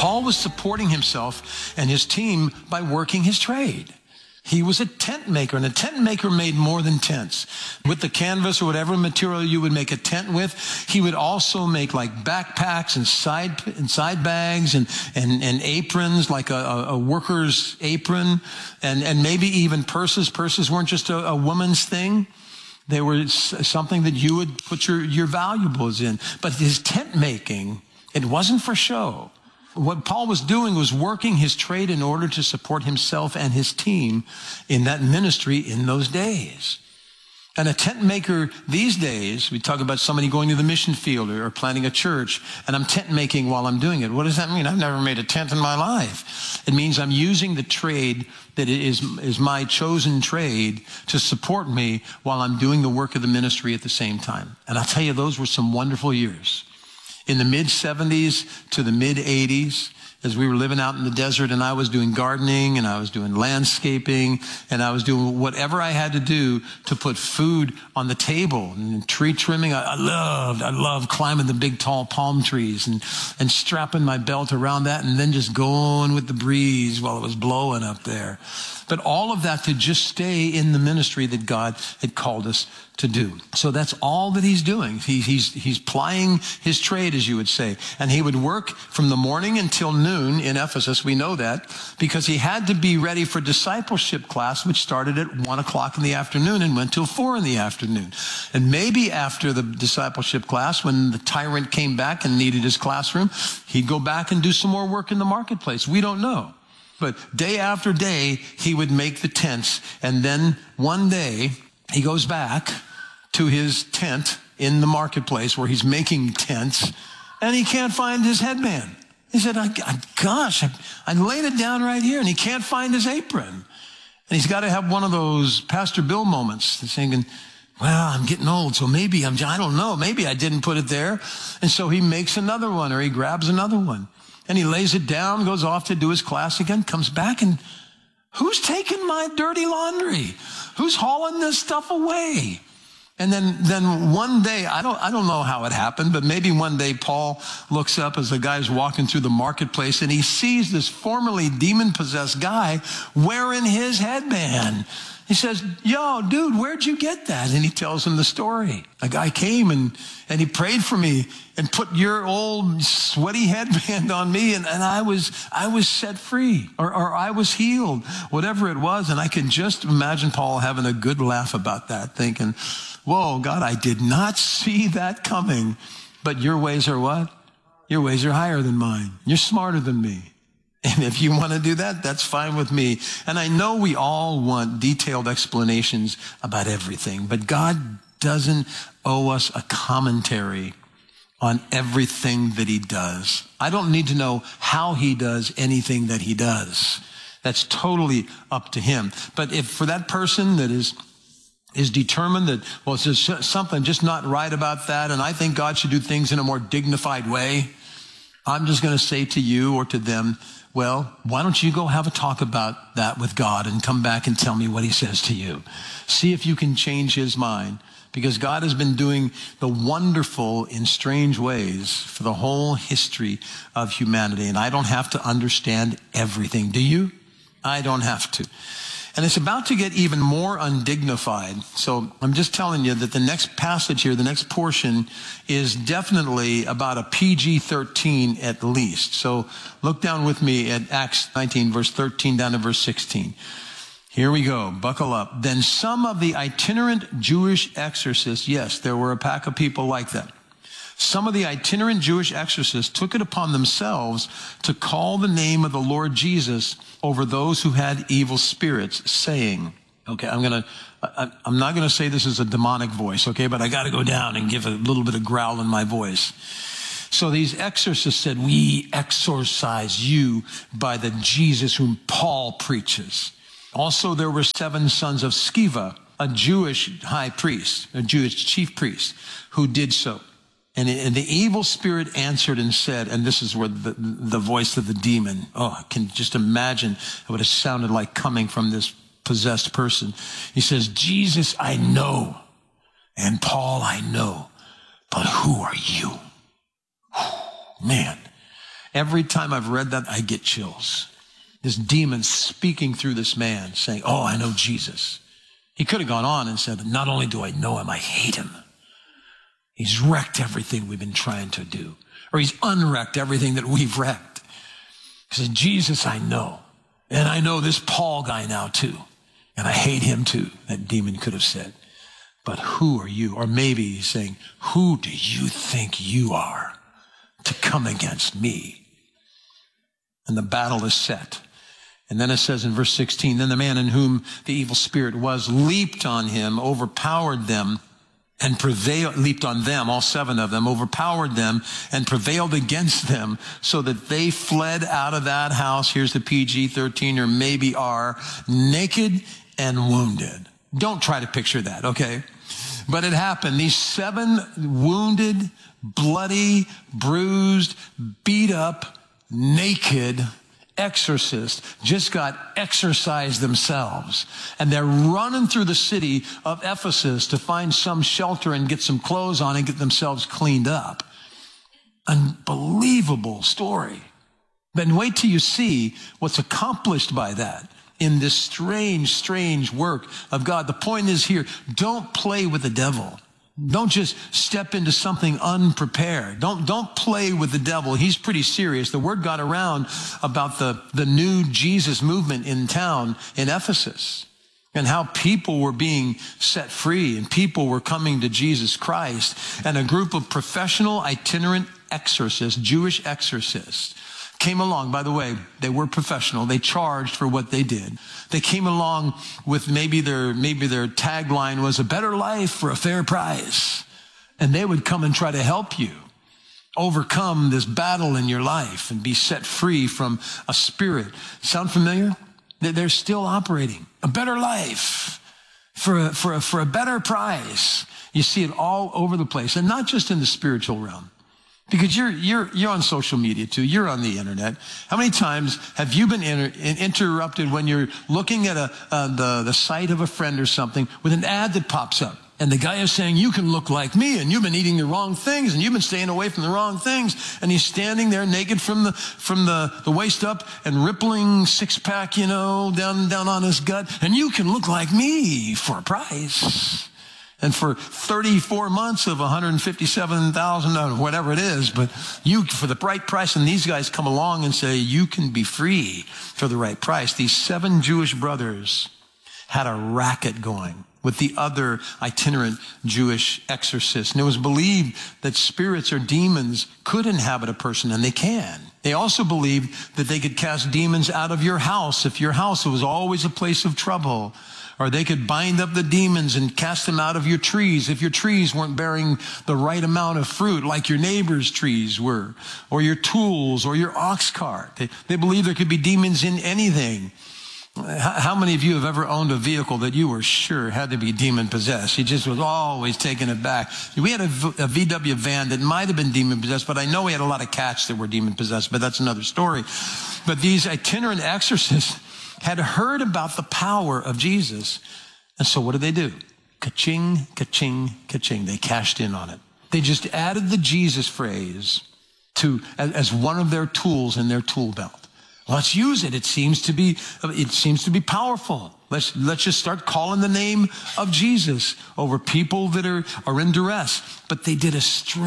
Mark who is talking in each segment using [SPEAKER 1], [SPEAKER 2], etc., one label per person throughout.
[SPEAKER 1] Paul was supporting himself and his team by working his trade. He was a tent maker, and a tent maker made more than tents. With the canvas or whatever material you would make a tent with, he would also make like backpacks and side bags and aprons, like a worker's apron, and maybe even purses. Purses weren't just a woman's thing. They were something that you would put your valuables in. But his tent making, it wasn't for show. What Paul was doing was working his trade in order to support himself and his team in that ministry in those days. And a tent maker these days, we talk about somebody going to the mission field or planting a church, and I'm tent making while I'm doing it. What does that mean? I've never made a tent in my life. It means I'm using the trade that is my chosen trade to support me while I'm doing the work of the ministry at the same time. And I'll tell you, those were some wonderful years. In the mid-70s to the mid-80s, as we were living out in the desert, and I was doing gardening and I was doing landscaping and I was doing whatever I had to do to put food on the table, and tree trimming. I loved climbing the big tall palm trees and strapping my belt around that and then just going with the breeze while it was blowing up there. But all of that to just stay in the ministry that God had called us to do. So that's all that he's doing. He's plying his trade, as you would say. And he would work from the morning until noon in Ephesus. We know that because he had to be ready for discipleship class, which started at 1 o'clock in the afternoon and went till 4 in the afternoon. And maybe after the discipleship class, when the tyrant came back and needed his classroom, he'd go back and do some more work in the marketplace. We don't know. But day after day, he would make the tents. And then one day, he goes back to his tent in the marketplace where he's making tents, and he can't find his headband. He said, I laid it down right here, and he can't find his apron. And he's got to have one of those Pastor Bill moments, thinking, well, I'm getting old, so maybe I don't know, maybe I didn't put it there. And so he makes another one, or he grabs another one. And he lays it down, goes off to do his class again, comes back, and who's taking my dirty laundry? Who's hauling this stuff away? And then one day, I don't know how it happened, but maybe one day Paul looks up as the guy's walking through the marketplace, and he sees this formerly demon-possessed guy wearing his headband. He says, yo, dude, where'd you get that? And he tells him the story. A guy came and he prayed for me and put your old sweaty headband on me, and I was set free, or I was healed, whatever it was. And I can just imagine Paul having a good laugh about that, thinking, whoa, God, I did not see that coming. But your ways are what? Your ways are higher than mine. You're smarter than me. And if you want to do that, that's fine with me. And I know we all want detailed explanations about everything, but God doesn't owe us a commentary on everything that he does. I don't need to know how he does anything that he does. That's totally up to him. But if for that person that is determined that, well, there's something just not right about that, and I think God should do things in a more dignified way, I'm just going to say to you or to them, well, why don't you go have a talk about that with God and come back and tell me what he says to you. See if you can change his mind, because God has been doing the wonderful in strange ways for the whole history of humanity. And I don't have to understand everything. Do you? I don't have to. And it's about to get even more undignified. So I'm just telling you that the next passage here, the next portion, is definitely about a PG-13 at least. So look down with me at Acts 19, verse 13 down to verse 16. Here we go. Buckle up. Then some of the itinerant Jewish exorcists, yes, there were a pack of people like that. Some of the itinerant Jewish exorcists took it upon themselves to call the name of the Lord Jesus over those who had evil spirits, saying, okay, I'm not going to say this is a demonic voice, okay, but I got to go down and give a little bit of growl in my voice. So these exorcists said, we exorcise you by the Jesus whom Paul preaches. Also, there were 7 sons of Sceva, a Jewish high priest, a Jewish chief priest, who did so. And the evil spirit answered and said, and this is where the voice of the demon, I can just imagine what it sounded like coming from this possessed person. He says, Jesus, I know, and Paul, I know, but who are you? Man. Every time I've read that, I get chills. This demon speaking through this man saying, oh, I know Jesus. He could have gone on and said, not only do I know him, I hate him. He's wrecked everything we've been trying to do. Or he's unwrecked everything that we've wrecked. He said, Jesus, I know. And I know this Paul guy now too. And I hate him too, that demon could have said. But who are you? Or maybe he's saying, who do you think you are to come against me? And the battle is set. And then it says in verse 16, then the man in whom the evil spirit was leaped on him, overpowered them, and leaped on them, all 7 of them, overpowered them, and prevailed against them, so that they fled out of that house. Here's the PG-13 or maybe R, naked and wounded. Don't try to picture that, okay? But it happened. These 7 wounded, bloody, bruised, beat up, naked exorcists just got exorcised themselves. And they're running through the city of Ephesus to find some shelter and get some clothes on and get themselves cleaned up. Unbelievable story. Then wait till you see what's accomplished by that in this strange, strange work of God. The point is here, don't play with the devil. Don't just step into something unprepared. Don't play with the devil. He's pretty serious. The word got around about the new Jesus movement in town in Ephesus and how people were being set free and people were coming to Jesus Christ. And a group of professional itinerant exorcists, Jewish exorcists, came along. By the way, they were professional. They charged for what they did. They came along with maybe their tagline was a better life for a fair price. And they would come and try to help you overcome this battle in your life and be set free from a spirit. Sound familiar? They're still operating. A better life for a better price. You see it all over the place, and not just in the spiritual realm. Because you're on social media too. You're on the internet. How many times have you been interrupted when you're looking at the site of a friend or something with an ad that pops up? And the guy is saying, you can look like me, and you've been eating the wrong things, and you've been staying away from the wrong things. And he's standing there naked from the waist up and rippling 6-pack, down on his gut. And you can look like me for a price. And for 34 months of $157,000, whatever it is, but you, for the right price, and these guys come along and say, you can be free for the right price. These 7 Jewish brothers had a racket going with the other itinerant Jewish exorcists. And it was believed that spirits or demons could inhabit a person, and they can. They also believed that they could cast demons out of your house if your house was always a place of trouble. Or they could bind up the demons and cast them out of your trees if your trees weren't bearing the right amount of fruit, like your neighbor's trees were, or your tools, or your ox cart. They believe there could be demons in anything. How many of you have ever owned a vehicle that you were sure had to be demon possessed? You just was always taking it back. We had a VW van that might have been demon possessed, but I know we had a lot of cats that were demon possessed, but that's another story. But these itinerant exorcists had heard about the power of Jesus. And so what did they do? Ka-ching, ka-ching, ka-ching. They cashed in on it. They just added the Jesus phrase as one of their tools in their tool belt. Let's use it. It seems to be powerful. Let's just start calling the name of Jesus over people that are in duress. But they did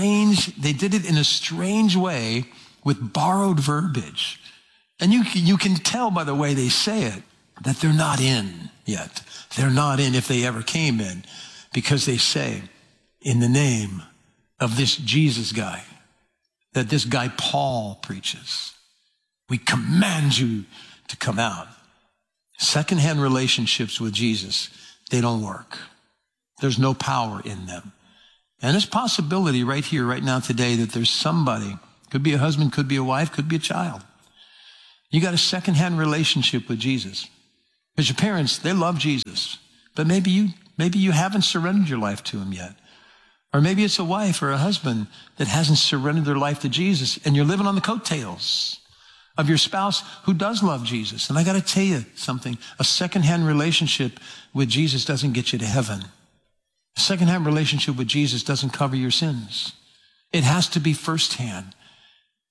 [SPEAKER 1] it in a strange way with borrowed verbiage. And you can tell by the way they say it that they're not in yet. They're not in if they ever came in, because they say, in the name of this Jesus guy, that this guy Paul preaches, we command you to come out. Secondhand relationships with Jesus, they don't work. There's no power in them. And there's possibility right here, right now, today, that there's somebody, could be a husband, could be a wife, could be a child. You got a secondhand relationship with Jesus. Because your parents, they love Jesus. But maybe you haven't surrendered your life to him yet. Or maybe it's a wife or a husband that hasn't surrendered their life to Jesus, and you're living on the coattails of your spouse who does love Jesus. And I got to tell you something. A secondhand relationship with Jesus doesn't get you to heaven. A secondhand relationship with Jesus doesn't cover your sins. It has to be firsthand.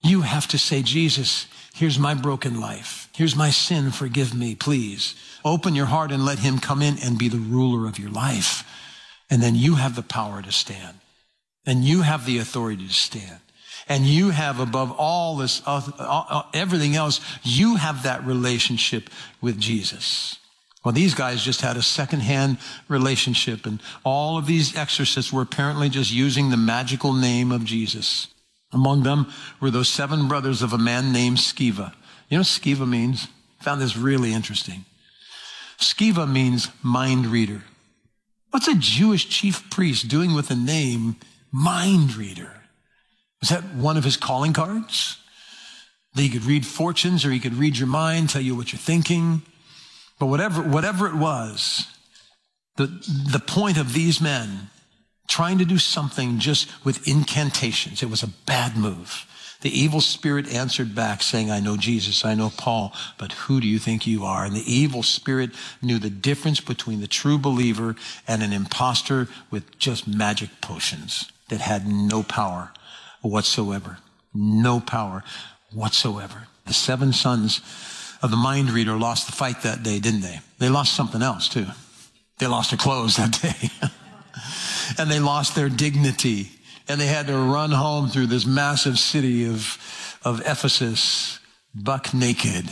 [SPEAKER 1] You have to say, Jesus, here's my broken life. Here's my sin. Forgive me, please. Open your heart and let him come in and be the ruler of your life. And then you have the power to stand. And you have the authority to stand. And you have, above all this, everything else, you have that relationship with Jesus. Well, these guys just had a secondhand relationship, and all of these exorcists were apparently just using the magical name of Jesus. Among them were those 7 brothers of a man named Sceva. You know what Sceva means? I found this really interesting. Sceva means mind reader. What's a Jewish chief priest doing with the name mind reader? Was that one of his calling cards? That he could read fortunes, or he could read your mind, tell you what you're thinking. But whatever it was, the point of these men trying to do something just with incantations, it was a bad move. The evil spirit answered back saying, I know Jesus, I know Paul, but who do you think you are? And the evil spirit knew the difference between the true believer and an imposter with just magic potions that had no power whatsoever. No power whatsoever. The 7 sons of the mind reader lost the fight that day, didn't they? They lost something else too. They lost their clothes that day. And they lost their dignity. And they had to run home through this massive city of Ephesus, buck naked,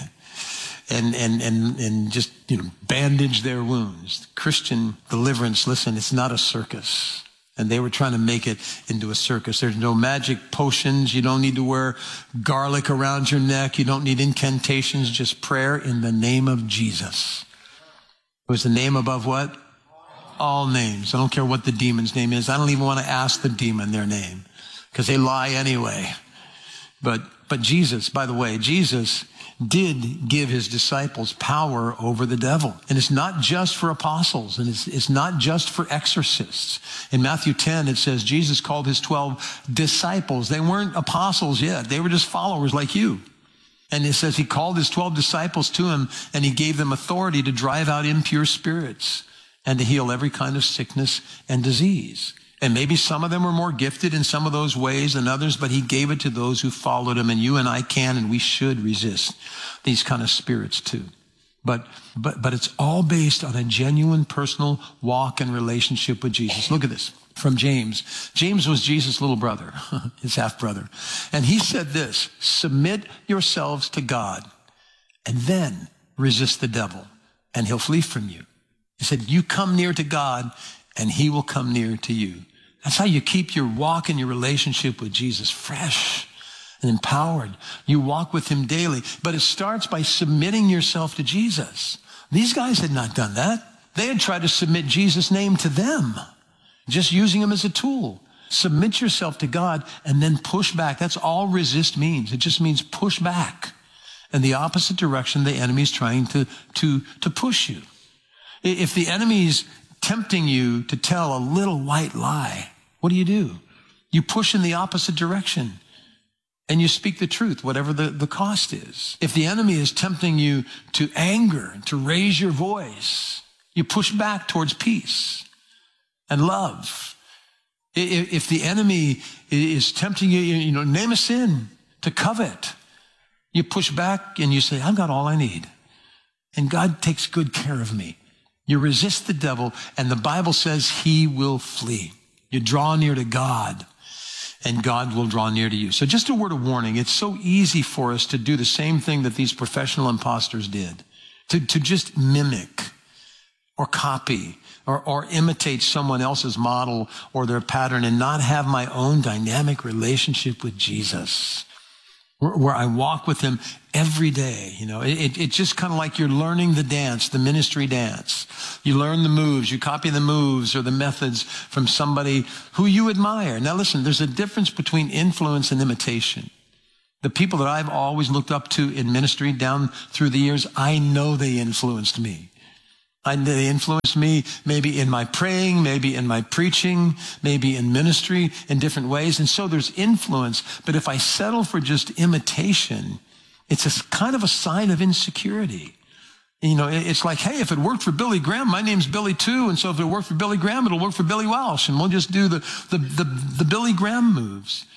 [SPEAKER 1] and just, bandage their wounds. Christian deliverance, listen, it's not a circus. And they were trying to make it into a circus. There's no magic potions. You don't need to wear garlic around your neck. You don't need incantations, just prayer in the name of Jesus. It was the name above what? All names. I don't care what the demon's name is. I don't even want to ask the demon their name because they lie anyway. But Jesus, by the way, Jesus did give his disciples power over the devil. And it's not just for apostles, and it's not just for exorcists. In Matthew 10, it says Jesus called his 12 disciples. They weren't apostles yet. They were just followers like you. And it says he called his 12 disciples to him, and he gave them authority to drive out impure spirits and to heal every kind of sickness and disease. And maybe some of them were more gifted in some of those ways than others, but he gave it to those who followed him. And you and I can, and we should resist these kind of spirits too. But it's all based on a genuine personal walk and relationship with Jesus. Look at this from James. James was Jesus' little brother, his half brother. And he said this, submit yourselves to God and then resist the devil and he'll flee from you. He said, you come near to God and he will come near to you. That's how you keep your walk and your relationship with Jesus fresh and empowered. You walk with him daily, but it starts by submitting yourself to Jesus. These guys had not done that. They had tried to submit Jesus' name to them, just using him as a tool. Submit yourself to God and then push back. That's all resist means. It just means push back in the opposite direction the enemy is trying to push you. If the enemy's tempting you to tell a little white lie, what do? You push in the opposite direction and you speak the truth, whatever the cost is. If the enemy is tempting you to anger, to raise your voice, you push back towards peace and love. If the enemy is tempting you, name a sin, to covet, you push back and you say, I've got all I need. And God takes good care of me. You resist the devil, and the Bible says he will flee. You draw near to God, and God will draw near to you. So just a word of warning, it's so easy for us to do the same thing that these professional imposters did, to just mimic or copy or imitate someone else's model or their pattern and not have my own dynamic relationship with Jesus, where I walk with him every day. It's just kind of like you're learning the dance, the ministry dance. You learn the moves, you copy the moves or the methods from somebody who you admire. Now listen, there's a difference between influence and imitation. The people that I've always looked up to in ministry down through the years, I know they influenced me. They influenced me maybe in my praying, maybe in my preaching, maybe in ministry in different ways. And so there's influence. But if I settle for just imitation, it's a kind of a sign of insecurity. It's like, hey, if it worked for Billy Graham, my name's Billy too. And so if it worked for Billy Graham, it'll work for Billy Walsh. And we'll just do the Billy Graham moves.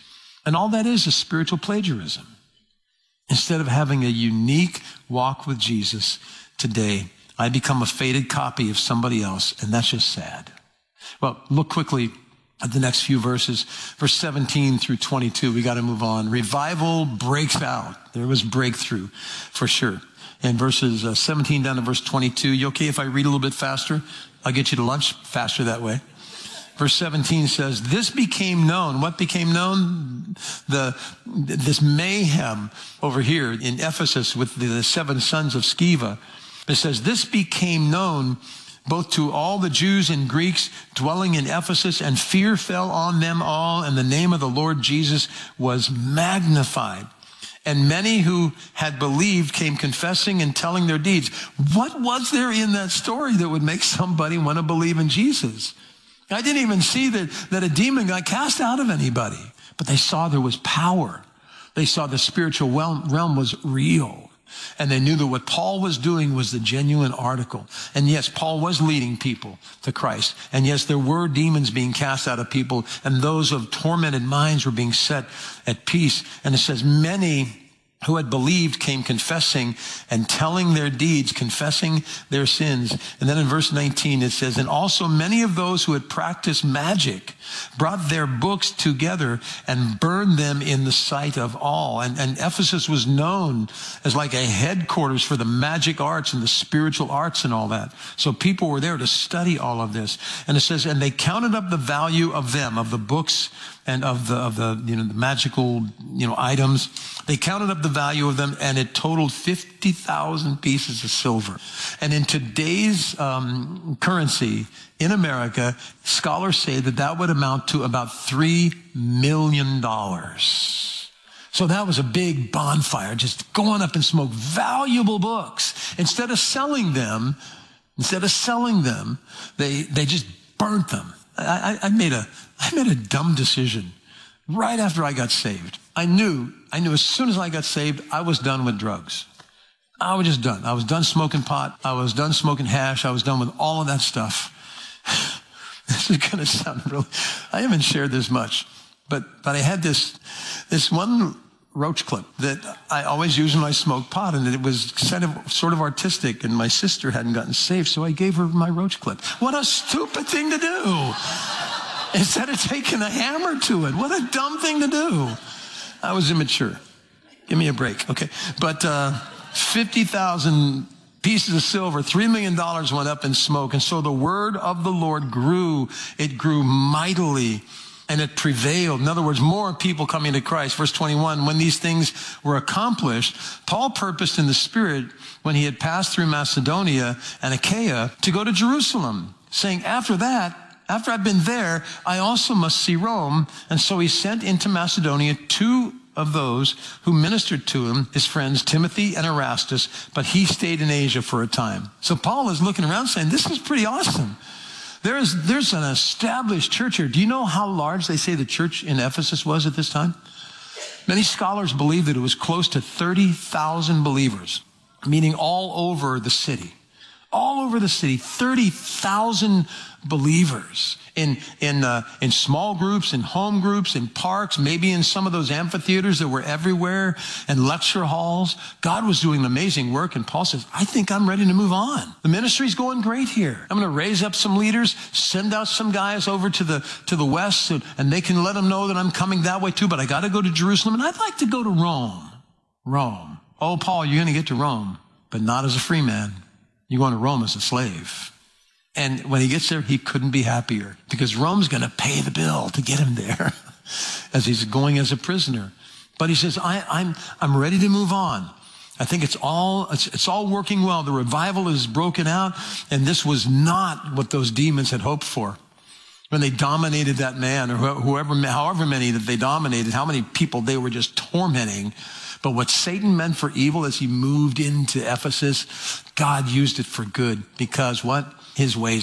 [SPEAKER 1] And all that is spiritual plagiarism. Instead of having a unique walk with Jesus today, I become a faded copy of somebody else, and that's just sad. Well, look quickly at the next few verses. Verse 17 through 22, we got to move on. Revival breaks out. There was breakthrough for sure. In verses 17 down to verse 22, you okay if I read a little bit faster? I'll get you to lunch faster that way. Verse 17 says, this became known. What became known? This mayhem over here in Ephesus with the 7 sons of Sceva. It says, this became known both to all the Jews and Greeks dwelling in Ephesus, and fear fell on them all, and the name of the Lord Jesus was magnified. And many who had believed came confessing and telling their deeds. What was there in that story that would make somebody want to believe in Jesus? I didn't even see that a demon got cast out of anybody, but they saw there was power. They saw the spiritual realm was real. And they knew that what Paul was doing was the genuine article. And yes, Paul was leading people to Christ. And yes, there were demons being cast out of people, and those of tormented minds were being set at peace. And it says many who had believed came confessing and telling their deeds, confessing their sins. And then in verse 19 it says, and also many of those who had practiced magic brought their books together and burned them in the sight of all. And Ephesus was known as like a headquarters for the magic arts and the spiritual arts and all that. So people were there to study all of this. And it says, and they counted up the value of them, of the books and of the the magical items. They counted up the value of them, and it totaled 50,000 pieces of silver. And in today's currency in America, scholars say that would amount to about $3 million. So that was a big bonfire, just going up in smoke. Valuable books. Instead of selling them, they just burnt them. I made a dumb decision right after I got saved. I knew as soon as I got saved, I was done with drugs. I was just done. I was done smoking pot. I was done smoking hash. I was done with all of that stuff. This is going to sound I haven't shared this much, but I had this one roach clip that I always use when I smoke pot, and it was sort of artistic, and my sister hadn't gotten saved, so I gave her my roach clip. What a stupid thing to do. Instead of taking a hammer to it. What a dumb thing to do. I was immature. Give me a break, okay? But 50,000 pieces of silver, $3 million went up in smoke. And so the word of the Lord grew. It grew mightily, and it prevailed. In other words, more people coming to Christ. Verse 21, when these things were accomplished, Paul purposed in the Spirit, when he had passed through Macedonia and Achaia, to go to Jerusalem, saying, after I've been there, I also must see Rome. And so he sent into Macedonia 2 of those who ministered to him, his friends Timothy and Erastus, but he stayed in Asia for a time. So Paul is looking around saying, this is pretty awesome. There's an established church here. Do you know how large they say the church in Ephesus was at this time? Many scholars believe that it was close to 30,000 believers, meaning all over the city. All over the city, 30,000 believers in small groups, in home groups, in parks, maybe in some of those amphitheaters that were everywhere, and lecture halls. God was doing amazing work, and Paul says, I think I'm ready to move on. The ministry's going great here. I'm going to raise up some leaders, send out some guys over to the west, and they can let them know that I'm coming that way too, but I got to go to Jerusalem, and I'd like to go to Rome. Rome. Oh, Paul, you're going to get to Rome, but not as a free man. You're going to Rome as a slave. And when he gets there, he couldn't be happier, because Rome's going to pay the bill to get him there as he's going as a prisoner. But he says, I'm ready to move on. I think it's all working well. The revival is broken out, and this was not what those demons had hoped for. When they dominated that man, or however many that they dominated, how many people they were just tormenting. But what Satan meant for evil as he moved into Ephesus, God used it for good, because what? His ways